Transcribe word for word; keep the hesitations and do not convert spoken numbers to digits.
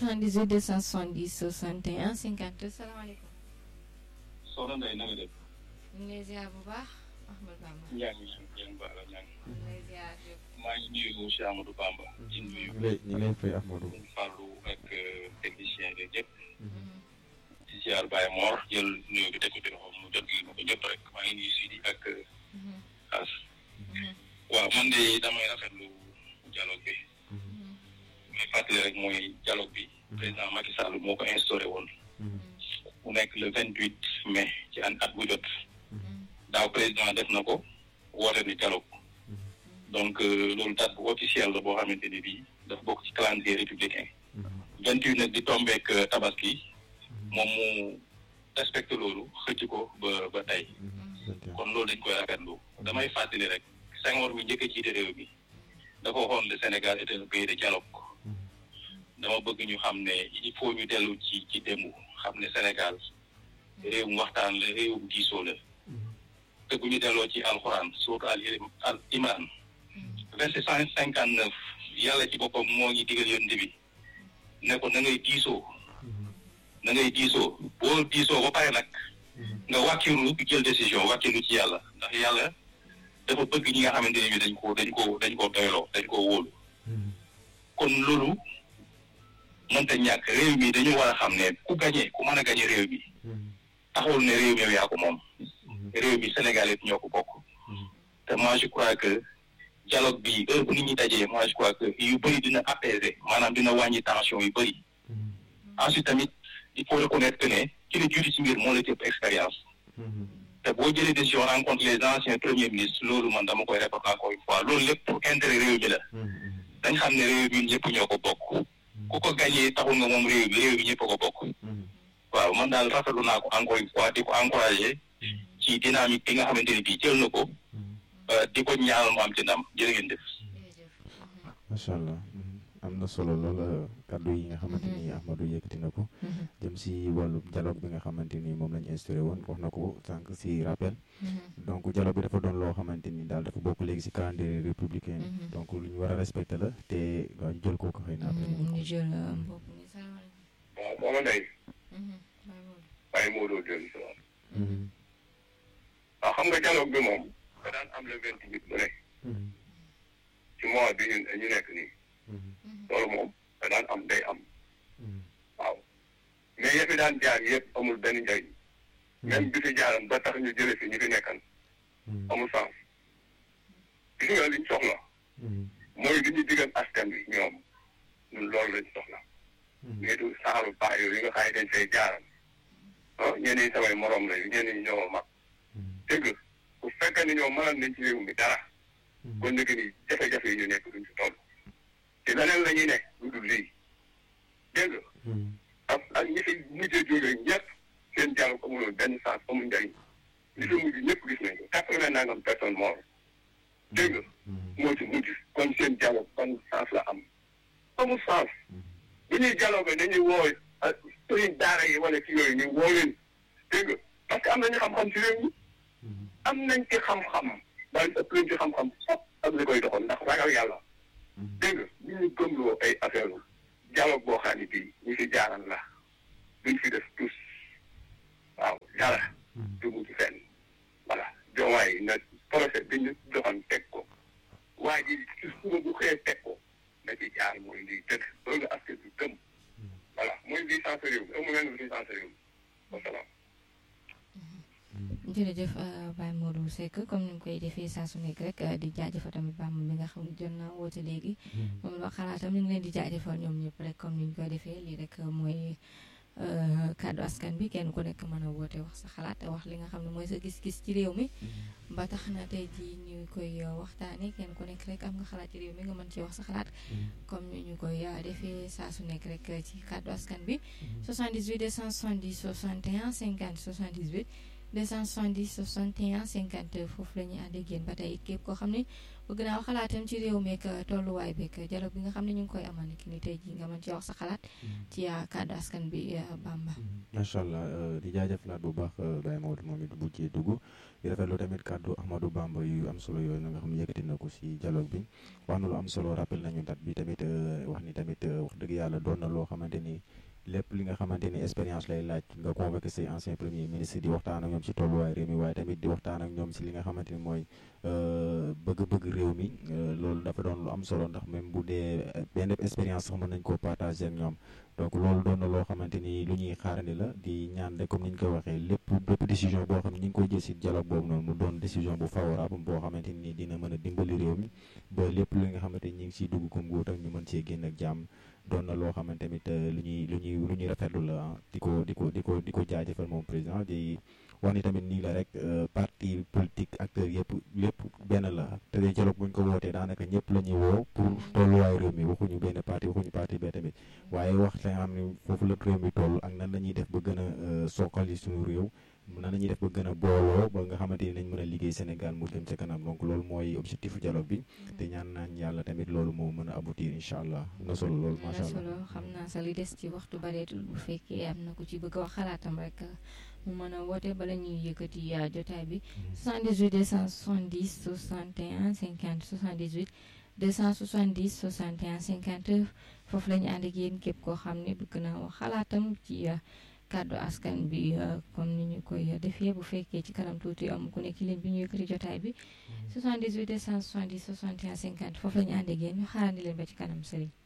soixante-dix-huit deux cent soixante-dix soixante et un cinquante salaamaaleykum. soxna Ndeye na nga def. ñu ngi lay ziar bu baax Ahmadou Bamba. ñaa ngi ñaan ba la ñaan. ñu ngi lay ziar yëpp. maa ngi nuyu Cheikh Amadou Bamba. di nuyu ñu lay ñu lay fay Ahmadou. Fallou ak technicien yi ñëpp. di ziar Baye Mor jël nuyu bi teg ko ci loxo mu jot gi ma ko ñëpp rek maa ngi nuyu Sidi ak As. waaw man de damay rafetlu dialogue bi. may fàttali rek mooy dialogue bi. président Macky Sall moo ko instauré woon. mu nekk le vingt-huit mai ci an at bu jot. daaw président def na ko woote ni dialogue. donc loolu date bu officielle la boo xamante ni bii daf bokk ci calendrier républicain. vingt-huit nag di tombeek tabaski. moom mu respecté loolu xëcc ko ba ba tey. kon loolu dañ koy rafetlu damay fàttali rek Senghor bi njëkk a jiite réew mi dafa waxoon le Sénégal était un pays de dialogue. dama bëgg ñu xam ne il faut ñu dellu ci ci démb xam ne Sénégal réewum waxtaan la réewum diisoo la. te bu ñu delloo ci alxuraan surtout al imran verset cent cinquante neuf yàlla ci boppam moo ngi digal yonent bi ne ko na ngay diisoo na ngay diisoo boo diisoo ba pare nag nga wàkkilu jël décision wàkkilu ci yàlla ndax yàlla dafa bëgg ñi nga xamante ne bi dañ ko dañ ko dañ ko doyloo dañ ko wóolu kon loolu mënta ñàkk réew mi dañu war a xam ne ku gañe ku mën a gañe réew mi taxawul ne réew mi yow yaa ko moom réew mi Sénégal yëpp ñoo ko bokk te moi je crois que dialogue bi heure bu nit ñi dajee moi je crois que yu bëri dina apaiser maanaam dina wàññi tension yu bëri. ensuite tamit il faut reconnaître que ne ci la jiitu ci mbir moo la ci ëpp expérience te boo jëlee décision rencontre les anciens premiers ministres loolu man dama koy répéter encore une fois loolu lépp pour intérêt réew mi la dañ xam ne réew mi ñëpp ñoo ko bokk ku ko gagné taxul nga moom réew mi réew mi ñëpp ko bokk waaw man daal rafetlu naa ko encore une fois di ko encouragé ci dynamique bi nga xamante ne bii jël na ko di ko ñaanal mu am ci ndam jërë ngeen def. macha allah am na solo lool kàddu yi nga xamante ni Ahmadou yëkkati na ko. jëm si wàllu dialogue bi nga xamante ni moom lañu instauré woon wax na ko sànq si rappel. donc dialogue bi dafa doon loo xamante ni daal dafa bokk léegi si calendrier républicain. donc lu ñu war a respecté la te waaw ñu jël kooku xëy na après. ñu jël mbokk mi salaamaaleykum. waaw soxna Ndeye. Baye Modou dellu si waat. waaw xam nga dialogue bi moom da daan am le vingt-huit bu ne ci mois bi ñu ñu nekk nii loolu moom da daan am day am waaw mais yëfi daan jaar yëpp amul benn njëriñ même bi fi jaaram ba tax ñu jële fi ñu fi nekkan amul sens gis nga liñ soxla mooy li ñu digal askan bi ñoom ñun loolu lañ soxla mais du saaru baax yooyu yi nga xaay dañ fay jaaram ah ñenn ñi samay morom lañu ñenn ñi ñoo mag dëgg bu fekkee ni ñoom mënal nañ ci réew mi dara kon nag ni jafe-jafe yi ñu nekk duñ ci toll te leneen la ñuy nekk lu dul lii dégg nga ak ak ñi fi mujjee jógee ñëpp seen dialogue amuloon benn sens amul njëriñ li fi mujj ñëpp gis nañ ko quatre-vingt nangam personne mort dégg nga moo ci mujj kon seen dialogue ban sens la am amul sens bu ñuy dialogue dañuy woo sëriñ daara yi wala ci yooyu ñu woo leen dégg nga parce que am nañu xam-xam ci réew mi am nañ ci xam-xam daal ëpp lañ ci xam-xam fop ak li koy doxal ndax ragal yàlla dégg nga ñu ñu gëmloo ay affaire dialogue boo xam ne bii ñu fi jaaran la duñ fi def tous waaw dara dugg ci fenn voilà jomaay na projet bi ñu doxan teg ko waa ji ci suba bu xëyee teg ko na ci jaar mooy lii dëgg loolu nga askan bi gëm voilà mooy lii sens réew mi amu leen lii sens réew mi wasalaam jërëjëf Baye Modou Seck comme ni mu koy defee saa su nekk rek di jaajëfal tamit Bamba mi nga xam ne jot na woote léegi moom la xalaatam ñu ngi leen di jaajëfal ñoom ñëpp rek comme ni ñu koy defee lii rek mooy kàddu askan bi kenn ku nekk mën a woote wax sa xalaat wax li nga xam ne mooy sa gis-gis ci réew mi ba tax na tey jii ñu koy waxtaanee kenn ku nekk rek am nga xalaat ci réew mi nga mën ci wax sa xalaat comme ni ñu koy defee saa su nekk rek ci kàddu askan bi soixante-dix-huit deux cent soixante-dix soixante et un cinquante soixante-dix-huit deux cent soixante-dix soixante et un cinquante foofu la ñuy ànd ak yéen ba tey képp koo xam ne bëgg naa wax xalaatam ci réew meek tolluwaay beek dialogue bi nga xam ne ñu ngi koy amal ki ni tey jii nga mën ci wax sa xalaat ci kàddu askan bi Bamba. macha allah di jaajëfalaat bu baax Baye Maodo moom it bu ci dugg di rafetlu tamit kàddu Ahmadou Bamba yu am solo yooyu nga xam ne yëkkati na ko si dialogue bi wax na lu am solo rappel nañu date bi tamit wax ni tamit wax dëgg yàlla doon na loo xamante ni lépp li nga xamante ni expérience lay laaj nga convoqué say ancien premier ministre di waxtaan ak ñoom ci tolluwaay réew mi waaye tamit di waxtaan ak ñoom si li nga xamante ni mooy bëgg-bëgg réew mi loolu dafa doon lu am solo ndax même bu dee benn expérience sax mën nañ koo partagé ak ñoom donc loolu doon na loo xamante ni lu ñuy xaarandi la di ñaan rek comme ni ñu ko waxee lépp bépp décision boo xam ne ñu ngi koy jël si dialogue boobu noonu mu doon décision bu favorable boo xamante ni dina mën a dimbali réew mi ba lépp li nga xamante ni ñu ngi siy dugg comme góor ak ñu mën cee génn ak jàmm doon na loo xamante tamit lu ñuy lu ñuy lu ñuy rafetlu la di ko di ko di ko di ko jaajëfal moom président di wax ni tamit nii la rek parti politique acteurs yëpp lépp benn la te dialogue bu ñu ko wootee daanaka ñëpp la ñuy woo pour tolluwaayu réew mi waxuñu benn parti waxuñu parti bee tamit waaye wax la nga xam ne foofu la réew mi toll ak nan la ñuy def ba gën a soqali suñu réew nan la ñuy def ba gën a booloo ba nga xamante ni nañ mën a liggéey Sénégal mu dem ca kanam donc loolu mooy objectif dialogue bi te ñaan naan yàlla tamit loolu moo mën a aboutir incha allah na solo loolu macha allah solo xam naa sa li des ci waxtu bareetul bu fekkee am na ku ci bëgg a wax xalaatam rek mu mën a woote bala ñuy yëkkati jotaay bi soixante-dix-huit deux cent soixante-dix soixante et un cinquante soixante-dix-huit deux cent soixante-dix soixante et un cinquante foofu la ñu ànd ak yéen képp koo xam ne bëgg naa wax xalaatam ci kàddu askan bi comme ni ñu koy defee bu fekkee ci kanam tuuti am ku nekk ligne bi ñu yëkkati jotaay bi soixante-dix-huit deux cent soixante-dix soixante et un cinquante foofu la ñu ànd ak yéen ñu xaarandi leen ba ci kanam sëriñ